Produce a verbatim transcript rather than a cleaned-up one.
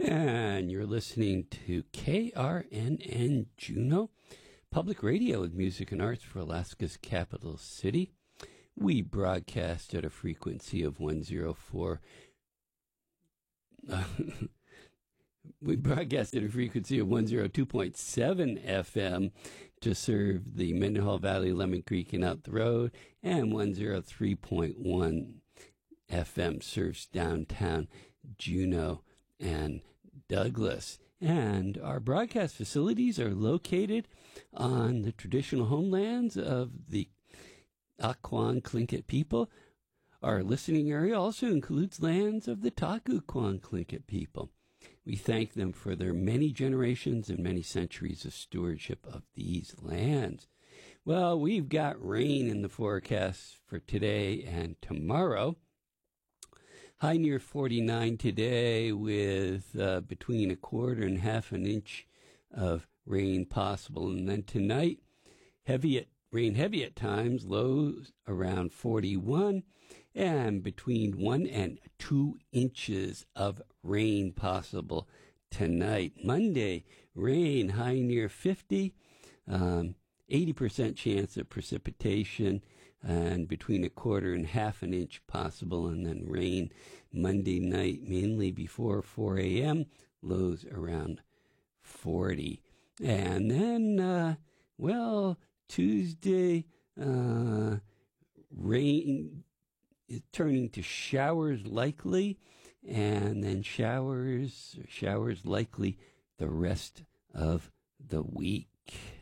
And you're listening to K R N N Juneau, public radio with music and arts for Alaska's capital city. We broadcast at a frequency of one oh four. Uh, we broadcast at a frequency of one oh two point seven F M to serve the Mendenhall Valley, Lemon Creek, and out the road, and one oh three point one F M serves downtown Juneau and Douglas. And our broadcast facilities are located on the traditional homelands of the Aquan Tlingit people. Our listening area also includes lands of the Taku Quan Tlingit people. We thank them for their many generations and many centuries of stewardship of these lands. Well, we've got rain in the forecast for today and tomorrow. High near forty-nine today with uh, between a quarter and half an inch of rain possible. And then tonight, heavy at, rain heavy at times, lows around forty-one, and between one and two inches of rain possible tonight. Monday, rain high near fifty, um, eighty percent chance of precipitation, and between a quarter and half an inch possible, and then rain Monday night, mainly before four a.m., lows around forty. And then, uh, well, Tuesday, uh, rain is turning to showers likely, and then showers, showers likely the rest of the week.